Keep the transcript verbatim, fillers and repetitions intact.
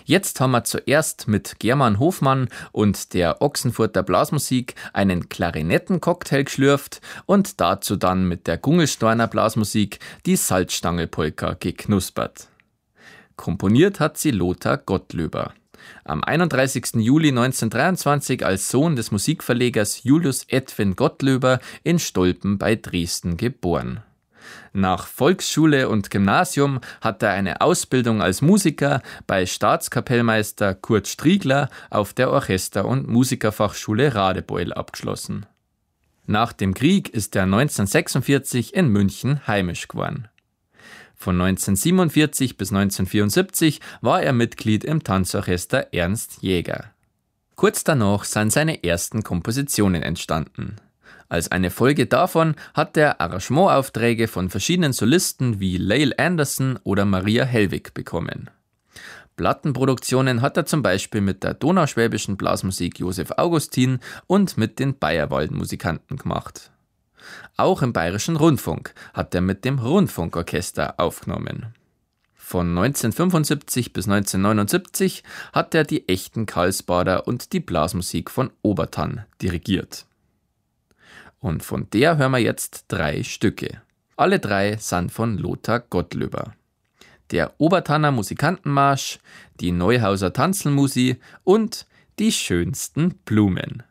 Jetzt haben wir zuerst mit German Hofmann und der Ochsenfurter Blasmusik einen Klarinettencocktail geschlürft und dazu dann mit der Gungelsteiner Blasmusik die Salzstangelpolka geknuspert. Komponiert hat sie Lothar Gottlöber. Am einunddreißigsten Juli neunzehnhundertdreiundzwanzig als Sohn des Musikverlegers Julius Edwin Gottlöber in Stolpen bei Dresden geboren. Nach Volksschule und Gymnasium hat er eine Ausbildung als Musiker bei Staatskapellmeister Kurt Striegler auf der Orchester- und Musikerfachschule Radebeul abgeschlossen. Nach dem Krieg ist er neunzehnhundertsechsundvierzig in München heimisch geworden. Von neunzehnhundertsiebenundvierzig bis neunzehnhundertvierundsiebzig war er Mitglied im Tanzorchester Ernst Jäger. Kurz danach sind seine ersten Kompositionen entstanden. Als eine Folge davon hat er Arrangementaufträge von verschiedenen Solisten wie Lael Anderson oder Maria Hellwig bekommen. Plattenproduktionen hat er zum Beispiel mit der donauschwäbischen Blasmusik Josef Augustin und mit den Bayerwald-Musikanten gemacht. Auch im Bayerischen Rundfunk hat er mit dem Rundfunkorchester aufgenommen. Von neunzehnhundertfünfundsiebzig bis neunzehnhundertneunundsiebzig hat er die echten Karlsbader und die Blasmusik von Obertann dirigiert. Und von der hören wir jetzt drei Stücke. Alle drei sind von Lothar Gottlöber. Der Obertanner Musikantenmarsch, die Neuhauser Tanzelmusi und die schönsten Blumen.